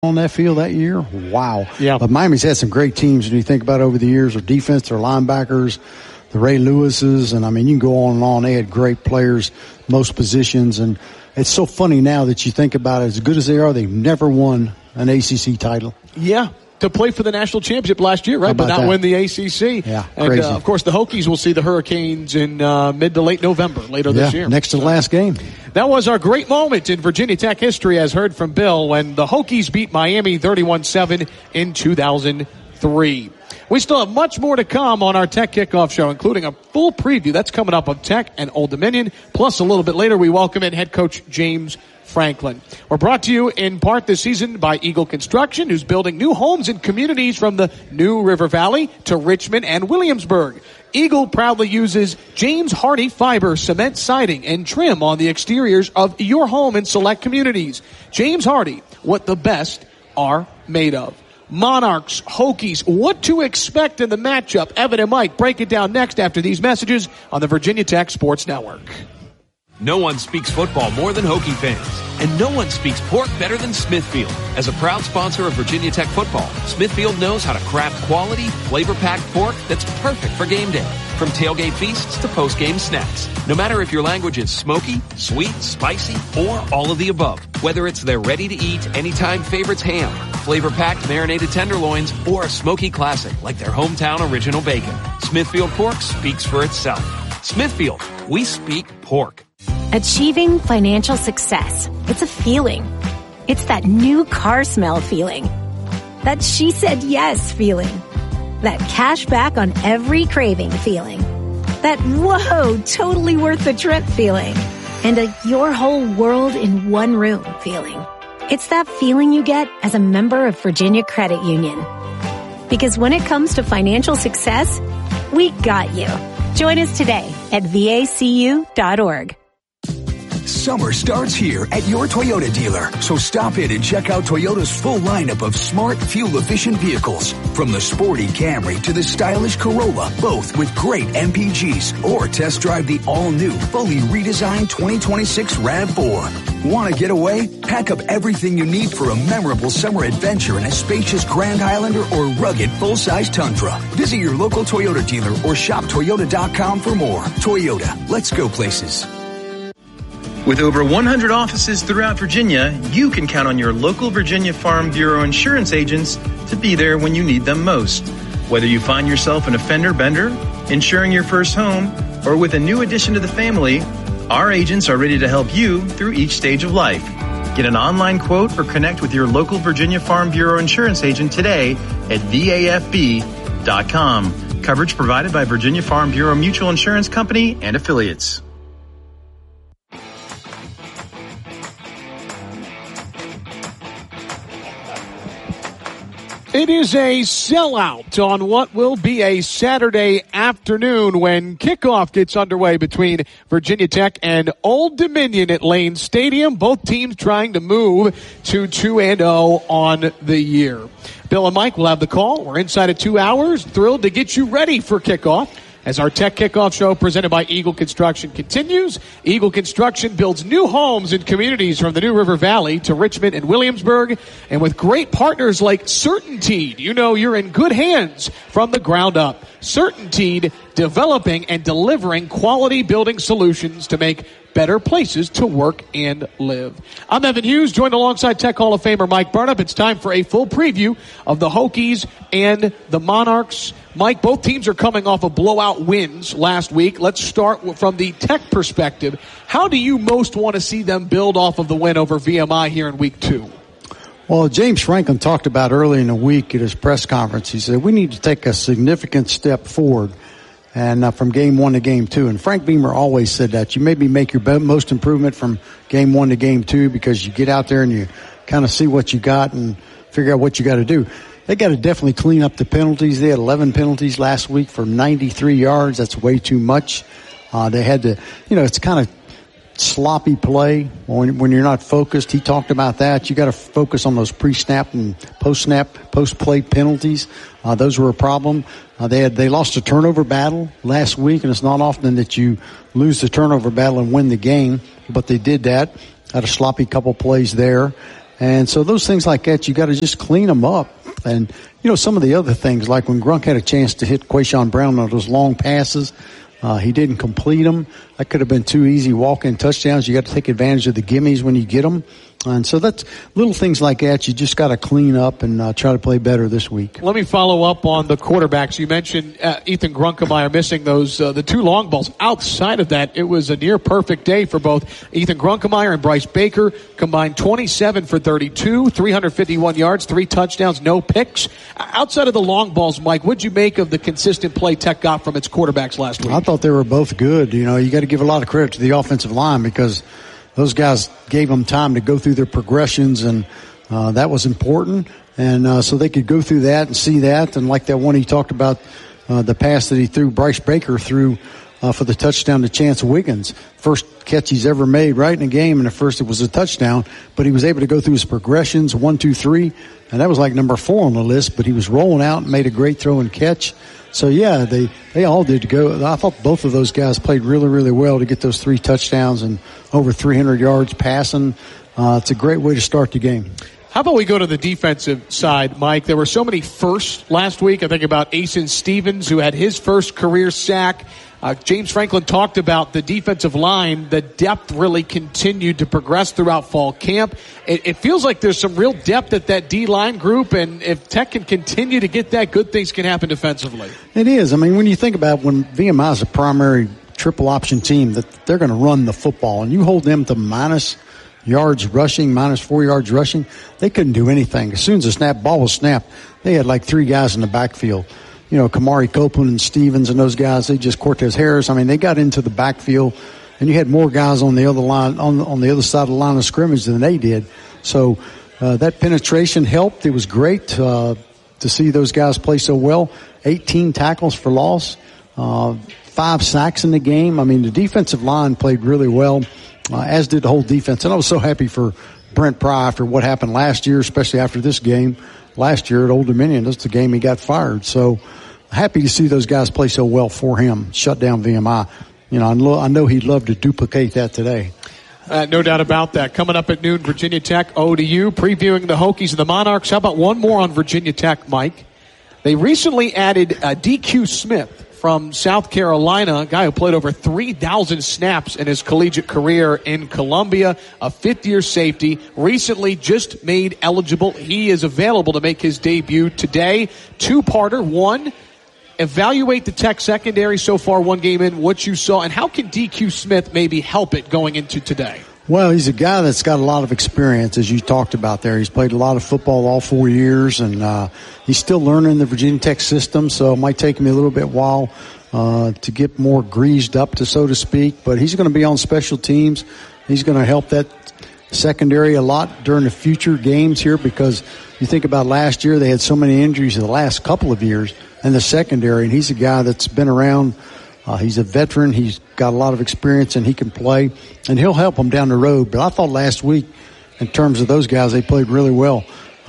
on that field that year. Wow. Yeah. But Miami's had some great teams when you think about over the years, their defense, their linebackers, the Ray Lewises, and I mean, you can go on and on. They had great players, most positions, and it's so funny now that you think about it. As good as they are, they've never won an ACC title. Yeah. To play for the national championship last year, right? But not win the ACC. Yeah, and, crazy. Of course, the Hokies will see the Hurricanes in mid to late November later this year. Next to the last game. That was our great moment in Virginia Tech history, as heard from Bill, when the Hokies beat Miami 31-7 in 2003. We still have much more to come on our Tech Kickoff Show, including a full preview that's coming up of Tech and Old Dominion. Plus, a little bit later, we welcome in head coach James Franklin. We're brought to you in part this season by Eagle Construction, who's building new homes and communities from the New River Valley to Richmond and Williamsburg. Eagle proudly uses James Hardy fiber cement siding and trim on the exteriors of your home in select communities. James Hardy, what the best are made of. Monarchs, Hokies, what to expect in the matchup. Evan and Mike break it down next after these messages on the Virginia Tech Sports Network. No one speaks football more than Hokie fans, and no one speaks pork better than Smithfield. As a proud sponsor of Virginia Tech football, Smithfield knows how to craft quality, flavor-packed pork that's perfect for game day. From tailgate feasts to post-game snacks. No matter if your language is smoky, sweet, spicy, or all of the above. Whether it's their ready-to-eat, anytime favorites ham, flavor-packed marinated tenderloins, or a smoky classic like their hometown original bacon. Smithfield pork speaks for itself. Smithfield, we speak pork. Achieving financial success. It's a feeling. It's that new car smell feeling. That she said yes feeling. That cash back on every craving feeling. That whoa, totally worth the trip feeling. And a your whole world in one room feeling. It's that feeling you get as a member of Virginia Credit Union. Because when it comes to financial success, we got you. Join us today at vacu.org. Summer starts here at your Toyota dealer, so stop in and check out Toyota's full lineup of smart, fuel-efficient vehicles. From the sporty Camry to the stylish Corolla, both with great MPGs. Or test drive the all-new, fully redesigned 2026 RAV4. Want to get away? Pack up everything you need for a memorable summer adventure in a spacious Grand Highlander or rugged full-size Tundra. Visit your local Toyota dealer or shop Toyota.com for more. Toyota, let's go places. With over 100 offices throughout Virginia, you can count on your local Virginia Farm Bureau insurance agents to be there when you need them most. Whether you find yourself an offender bender, insuring your first home, or with a new addition to the family, our agents are ready to help you through each stage of life. Get an online quote or connect with your local Virginia Farm Bureau insurance agent today at VAFB.com. Coverage provided by Virginia Farm Bureau Mutual Insurance Company and affiliates. It is a sellout on what will be a Saturday afternoon when kickoff gets underway between Virginia Tech and Old Dominion at Lane Stadium. Both teams trying to move to 2-0 on the year. Bill and Mike will have the call. We're inside of 2 hours. Thrilled to get you ready for kickoff. As our Tech Kickoff Show presented by Eagle Construction continues, Eagle Construction builds new homes and communities from the New River Valley to Richmond and Williamsburg. And with great partners like CertainTeed, you know you're in good hands from the ground up. CertainTeed, developing and delivering quality building solutions to make better places to work and live. I'm Evan Hughes, joined alongside Tech Hall of Famer Mike Burnop. It's time for a full preview of the Hokies and the Monarchs. Mike, both teams are coming off of blowout wins last week. Let's start from the Tech perspective. How do you most want to see them build off of the win over VMI here in week 2? Well, James Franklin talked about early in the week at his press conference. He said, we need to take a significant step forward and from game 1 to game 2. And Frank Beamer always said that. You maybe make your most improvement from game 1 to game 2 because you get out there and you kind of see what you got and figure out what you got to do. They got to definitely clean up the penalties. They had 11 penalties last week for 93 yards. That's way too much. They had to, it's kind of sloppy play when you're not focused. He talked about that. You got to focus on those pre-snap and post-play penalties. Those were a problem. They lost a turnover battle last week, and it's not often that you lose the turnover battle and win the game, but they did that. Had a sloppy couple plays there. And so those things like that, you got to just clean them up. And, some of the other things, like when Grunk had a chance to hit Quayshawn Brown on those long passes, he didn't complete them. That could have been 2 easy walk-in touchdowns. You got to take advantage of the gimmies when you get them. And so that's little things like that. You just got to clean up and try to play better this week. Let me follow up on the quarterbacks. You mentioned Ethan Grunkemeyer missing those the 2 long balls. Outside of that, it was a near perfect day for both Ethan Grunkemeyer and Bryce Baker. Combined 27 for 32, 351 yards, 3 touchdowns, no picks. Outside of the long balls, Mike, what'd you make of the consistent play Tech got from its quarterbacks last week? I thought they were both good. You got to give a lot of credit to the offensive line because those guys gave them time to go through their progressions, and that was important. And so they could go through that and see that. And like that one he talked about, the pass that he threw, Bryce Baker threw for the touchdown to Chance Wiggins. First catch he's ever made right in the game, and at first it was a touchdown. But he was able to go through his progressions, 1, 2, 3. And that was like number 4 on the list, but he was rolling out and made a great throw and catch. So, yeah, they all did go. I thought both of those guys played really, really well to get those 3 touchdowns and over 300 yards passing. It's a great way to start the game. How about we go to the defensive side, Mike? There were so many firsts last week. I think about Asen Stevens, who had his first career sack. James Franklin talked about the defensive line. The depth really continued to progress throughout fall camp. It feels like there's some real depth at that D-line group, and if Tech can continue to get that, good things can happen defensively. It is. I mean, when you think about when VMI is a primary triple option team, that they're going to run the football, and you hold them to minus yards rushing, minus 4 yards rushing, they couldn't do anything. As soon as the ball was snapped, they had like 3 guys in the backfield. Kamari Copeland and Stevens and those guys, Cortez Harris. I mean, they got into the backfield, and you had more guys on the other line, on the other side of the line of scrimmage than they did. So that penetration helped. It was great to see those guys play so well. 18 tackles for loss, 5 sacks in the game. I mean, the defensive line played really well, as did the whole defense. And I was so happy for Brent Pry after what happened last year, especially after this game. Last year at Old Dominion, that's the game he got fired. So happy to see those guys play so well for him, shut down VMI. I know he'd love to duplicate that today. No doubt about that. Coming up at noon, Virginia Tech, ODU, previewing the Hokies and the Monarchs. How about one more on Virginia Tech, Mike? They recently added DQ Smith from South Carolina, a guy who played over 3,000 snaps in his collegiate career in Columbia, a fifth-year safety, recently just made eligible. He is available to make his debut today. 2-parter. 1, evaluate the Tech secondary so far, 1 game in, what you saw, and how can DQ Smith maybe help it going into today? Well, he's a guy that's got a lot of experience, as you talked about there. He's played a lot of football all 4 years, and he's still learning the Virginia Tech system, so it might take him a little bit while to get more greased up, so to speak. But he's going to be on special teams. He's going to help that secondary a lot during the future games here, because you think about last year, they had so many injuries in the last couple of years in the secondary, and he's a guy that's been around. He's a veteran. He's got a lot of experience, and he can play, and he'll help them down the road. But I thought last week, in terms of those guys, they played really well.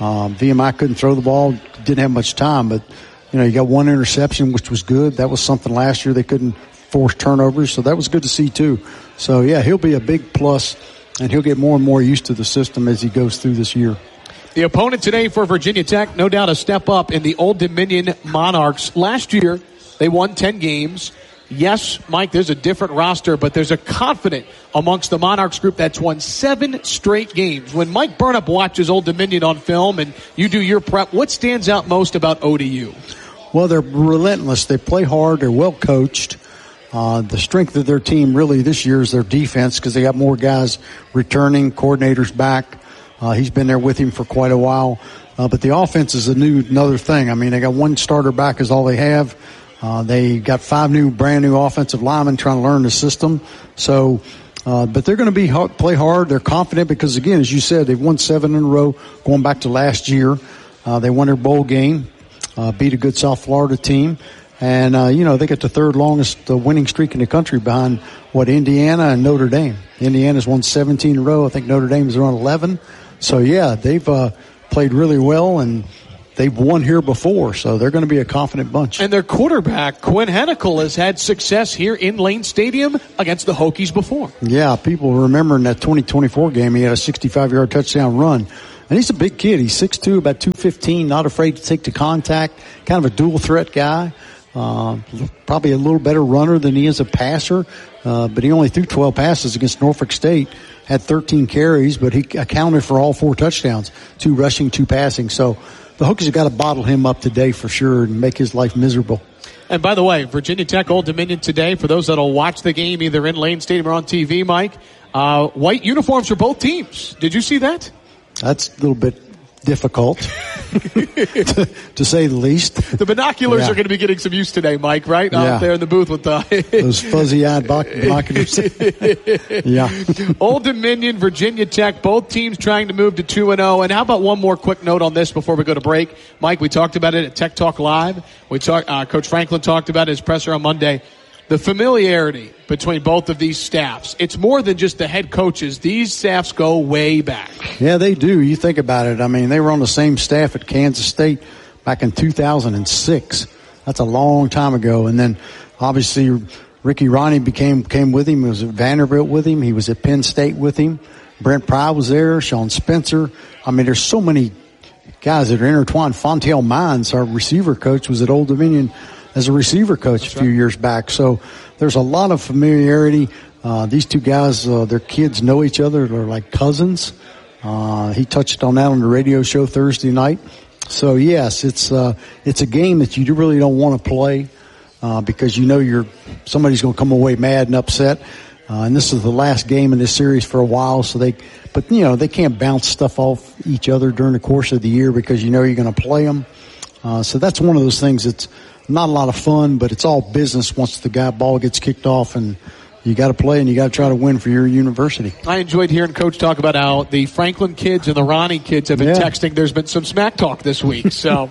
VMI couldn't throw the ball, didn't have much time, but, you got 1 interception, which was good. That was something last year. They couldn't force turnovers, so that was good to see, too. So, yeah, he'll be a big plus, and he'll get more and more used to the system as he goes through this year. The opponent today for Virginia Tech, no doubt a step up in the Old Dominion Monarchs. Last year, they won 10 games. Yes, Mike, there's a different roster, but there's a confident amongst the Monarchs group that's won 7 straight games. When Mike Burnup watches Old Dominion on film and you do your prep, what stands out most about ODU? Well, they're relentless. They play hard. They're well coached. The strength of their team really this year is their defense, because they got more guys returning, coordinators back. He's been there with him for quite a while. But the offense is another thing. I mean, they got 1 starter back is all they have. They got 5 brand new offensive linemen trying to learn the system. So, but they're going to play hard. They're confident because, again, as you said, they've won 7 in a row going back to last year. They won their bowl game, beat a good South Florida team. And, they got the 3rd longest winning streak in the country behind, Indiana and Notre Dame. Indiana's won 17 in a row. I think Notre Dame is around 11. So, yeah, they've played really well, and they've won here before, so they're going to be a confident bunch. And their quarterback, Quinn Henicle, has had success here in Lane Stadium against the Hokies before. Yeah, people remember in that 2024 game, he had a 65-yard touchdown run. And he's a big kid. He's 6'2", about 215, not afraid to take the contact, kind of a dual threat guy. Probably a little better runner than he is a passer. But he only threw 12 passes against Norfolk State, had 13 carries, but he accounted for all 4 touchdowns, 2 rushing, 2 passing. So the Hokies have got to bottle him up today for sure and make his life miserable. And by the way, Virginia Tech Old Dominion today, for those that will watch the game either in Lane Stadium or on TV, Mike, white uniforms for both teams. Did you see that? That's a little bit difficult, to say the least. The binoculars are going to be getting some use today, Mike, right? Out there in the booth with those fuzzy-eyed binoculars. Yeah. Old Dominion, Virginia Tech, both teams trying to move to 2-0. And how about one more quick note on this before we go to break? Mike, we talked about it at Tech Talk Live. Coach Franklin talked about his presser on Monday. The familiarity between both of these staffs. It's more than just the head coaches. These staffs go way back. Yeah, they do. You think about it. I mean, they were on the same staff at Kansas State back in 2006. That's a long time ago. And then obviously Ricky Ronnie came with him. He was at Vanderbilt with him. He was at Penn State with him. Brent Pry was there. Sean Spencer. I mean, there's so many guys that are intertwined. Fontaine Mines, our receiver coach, was at Old Dominion as a receiver coach a few years back. So there's a lot of familiarity. These two guys, their kids know each other. They're like cousins. He touched on that on the radio show Thursday night. So yes, it's a game that you really don't want to play, because you know somebody's going to come away mad and upset. And this is the last game in this series for a while. So they can't bounce stuff off each other during the course of the year because you know you're going to play them. So that's one of those things that's not a lot of fun, but it's all business once the ball gets kicked off, and you got to play and you got to try to win for your university. I enjoyed hearing Coach talk about how the Franklin kids and the Ronnie kids have been texting. There's been some smack talk this week. So,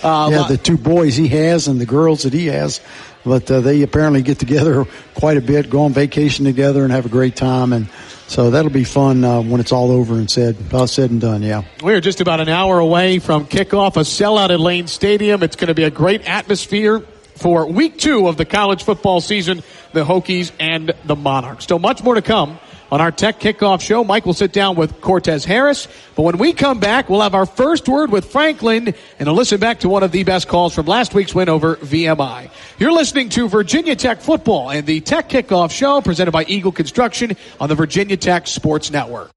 the 2 boys he has and the girls that he has, but they apparently get together quite a bit, go on vacation together, and have a great time. And so that'll be fun when it's all over and said and done, yeah. We're just about an hour away from kickoff, a sellout at Lane Stadium. It's going to be a great atmosphere for week 2 of the college football season, the Hokies and the Monarchs. Still much more to come on our Tech Kickoff show. Mike will sit down with Cortez Harris. But when we come back, we'll have our first word with Franklin and a listen back to one of the best calls from last week's win over VMI. You're listening to Virginia Tech Football and the Tech Kickoff show presented by Eagle Construction on the Virginia Tech Sports Network.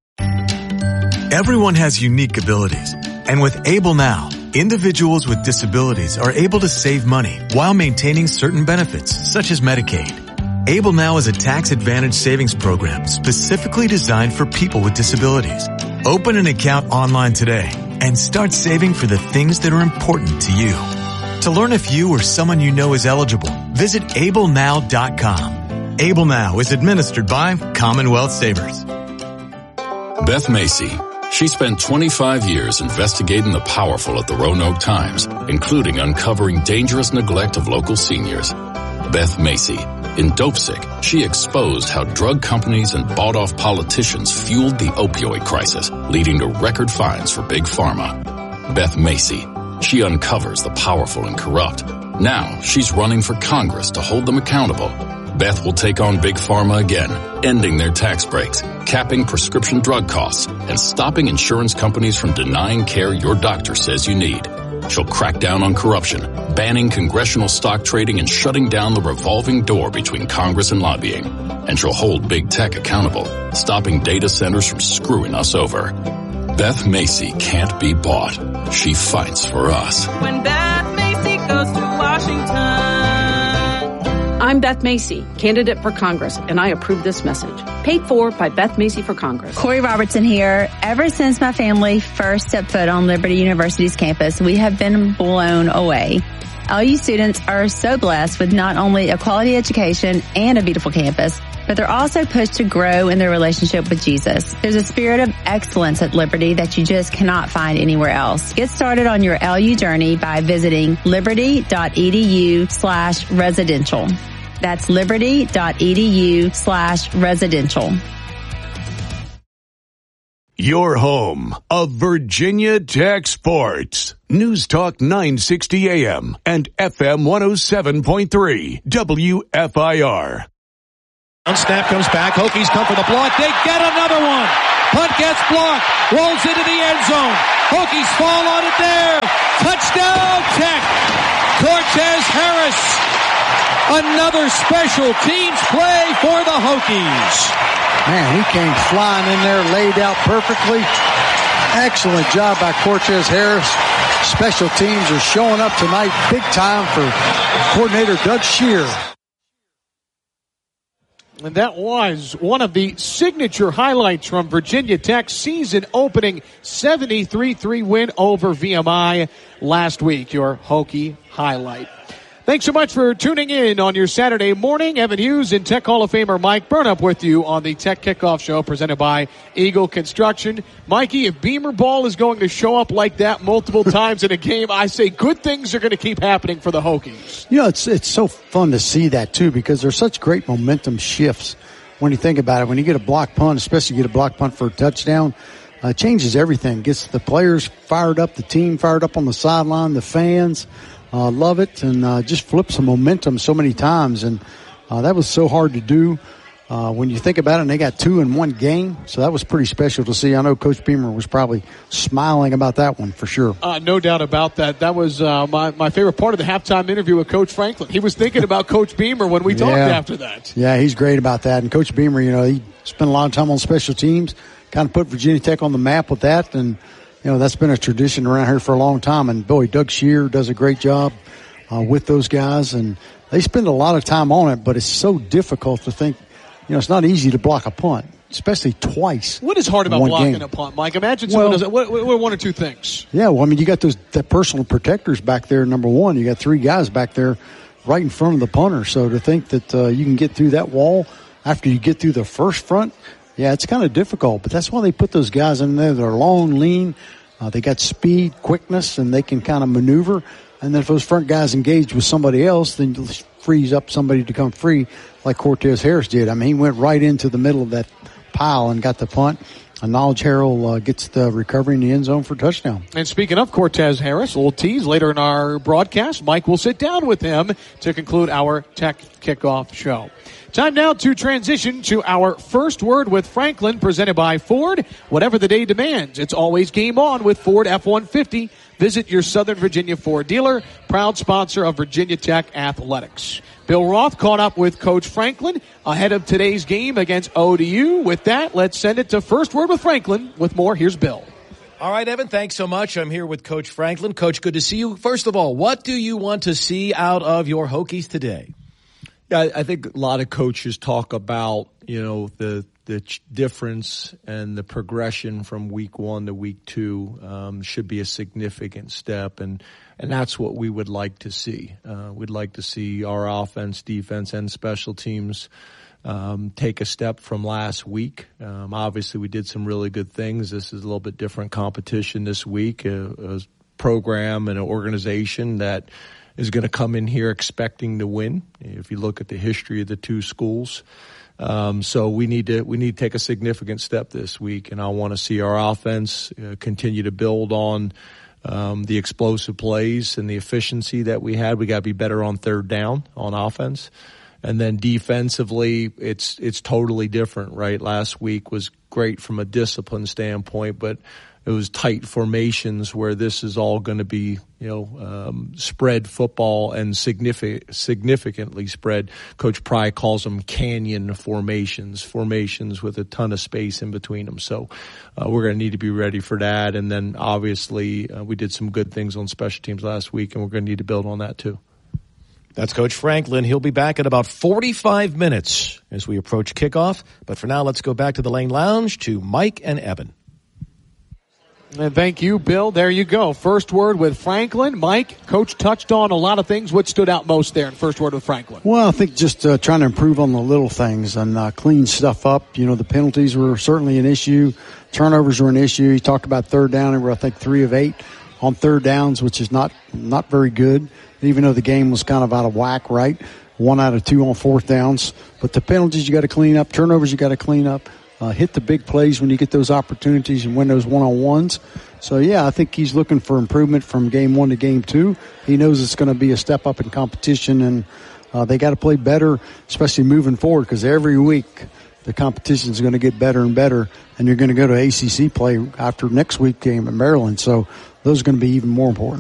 Everyone has unique abilities. And with Able Now, individuals with disabilities are able to save money while maintaining certain benefits, such as Medicaid. Able Now is a tax-advantaged savings program specifically designed for people with disabilities. Open an account online today and start saving for the things that are important to you. To learn if you or someone you know is eligible, visit ablenow.com. Able Now is administered by Commonwealth Savers. Beth Macy. She spent 25 years investigating the powerful at the Roanoke Times, including uncovering dangerous neglect of local seniors. Beth Macy. In Dopesick, she exposed how drug companies and bought-off politicians fueled the opioid crisis, leading to record fines for Big Pharma. Beth Macy. She uncovers the powerful and corrupt. Now she's running for Congress to hold them accountable. Beth will take on Big Pharma again, ending their tax breaks, capping prescription drug costs, and stopping insurance companies from denying care your doctor says you need. She'll crack down on corruption, banning congressional stock trading and shutting down the revolving door between Congress and lobbying. And she'll hold big tech accountable, stopping data centers from screwing us over. Beth Macy can't be bought. She fights for us. When Beth Macy goes to Washington. I'm Beth Macy, candidate for Congress, and I approve this message. Paid for by Beth Macy for Congress. Corey Robertson here. Ever since my family first stepped foot on Liberty University's campus, we have been blown away. LU students are so blessed with not only a quality education and a beautiful campus, but they're also pushed to grow in their relationship with Jesus. There's a spirit of excellence at Liberty that you just cannot find anywhere else. Get started on your LU journey by visiting liberty.edu/residential. That's liberty.edu/residential. Your home of Virginia Tech Sports. News Talk 960 AM and FM 107.3 WFIR. Snap comes back. Hokies come for the block. They get another one. Punt gets blocked. Rolls into the end zone. Hokies fall on it there. Touchdown, Tech. Cortez Harris. Another special teams play for the Hokies. Man, he came flying in there, laid out perfectly. Excellent job by Cortez Harris. Special teams are showing up tonight big time for coordinator Doug Shear. And that was one of the signature highlights from Virginia Tech's season-opening 73-3 win over VMI last week, your Hokie highlight. Thanks so much for tuning in on your Saturday morning. Evan Hughes and Tech Hall of Famer Mike Burnop with you on the Tech Kickoff Show presented by Eagle Construction. Mikey, if Beamer ball is going to show up like that multiple times in a game, I say good things are going to keep happening for the Hokies. You know, it's so fun to see that, too, because there's such great momentum shifts when you think about it. When you get a block punt, especially you get a block punt for a touchdown, changes everything. Gets the players fired up, the team fired up on the sideline, the fans. Love it, and just flip some momentum so many times, and that was so hard to do when you think about it, and they got 2 in one game, so that was pretty special to see. I know Coach Beamer was probably smiling about that one for sure. No doubt about that. That was my favorite part of the halftime interview with Coach Franklin. He was thinking about Coach Beamer when we talked after that. Yeah, he's great about that, and Coach Beamer, you know, he spent a lot of time on special teams, kind of put Virginia Tech on the map with that, and you know, that's been a tradition around here for a long time. And, boy, Doug Shear does a great job with those guys. And they spend a lot of time on it, but it's so difficult to think. You know, it's not easy to block a punt, especially twice. What is hard about blocking a punt, Mike? Imagine someone does it. What are one or two things? Yeah, well, I mean, you got the personal protectors back there, number one. You got 3 guys back there right in front of the punter. So to think that you can get through that wall after you get through the first front, yeah, it's kind of difficult, but that's why they put those guys in there. They're long, lean. They got speed, quickness, and they can kind of maneuver. And then if those front guys engage with somebody else, then you frees up somebody to come free like Cortez Harris did. I mean, he went right into the middle of that pile and got the punt. And Knowledge Harrell gets the recovery in the end zone for a touchdown. And speaking of Cortez Harris, a little tease later in our broadcast, Mike will sit down with him to conclude our Tech Kickoff Show. Time now to transition to our first word with Franklin, presented by Ford. Whatever the day demands, it's always game on with Ford F-150. Visit your Southern Virginia Ford dealer, proud sponsor of Virginia Tech Athletics. Bill Roth caught up with Coach Franklin ahead of today's game against ODU. With that, let's send it to First Word with Franklin. With more, here's Bill. All right, Evan, thanks so much. I'm here with Coach Franklin. Coach, good to see you. First of all, what do you want to see out of your Hokies today? Yeah, I think a lot of coaches talk about, you know, the difference and the progression from week 1 to week 2 should be a significant step, and that's what we would like to see. We'd like to see our offense, defense, and special teams take a step from last week. Obviously, we did some really good things. This is a little bit different competition this week, a program and an organization that is going to come in here expecting to win. If you look at the history of the two schools, so we need to take a significant step this week, and I want to see our offense continue to build on the explosive plays and the efficiency that we had. We got to be better on third down on offense, and then defensively, it's totally different. Right, last week was great from a discipline standpoint, but it was tight formations where this is all going to be, spread football and significantly spread. Coach Pry calls them canyon formations with a ton of space in between them. So we're going to need to be ready for that. And then obviously we did some good things on special teams last week, and we're going to need to build on that too. That's Coach Franklin. He'll be back in about 45 minutes as we approach kickoff. But for now, let's go back to the Lane Lounge to Mike and Evan. And thank you, Bill. There you go. First word with Franklin. Mike, Coach touched on a lot of things. What stood out most there in first word with Franklin? Well, I think just trying to improve on the little things and clean stuff up. You know, the penalties were certainly an issue. Turnovers were an issue. He talked about third down. And we're, I think, 3 of 8 on third downs, which is not very good, even though the game was kind of out of whack, right? 1 out of 2 on fourth downs. But the penalties you got to clean up. Turnovers you got to clean up. Hit the big plays when you get those opportunities and win those one-on-ones. So, yeah, I think he's looking for improvement from game 1 to game 2. He knows it's going to be a step up in competition, and They got to play better, especially moving forward, because every week the competition is going to get better and better, and you're going to go to ACC play after next week game at Maryland. So those are going to be even more important.